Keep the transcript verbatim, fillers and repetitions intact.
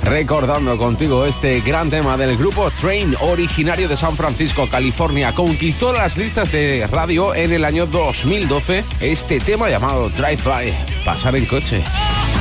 recordando contigo este gran tema del grupo Train, originario de San Francisco, California. Conquistó las listas de radio en el año dos mil doce este tema llamado Drive By, pasar en coche.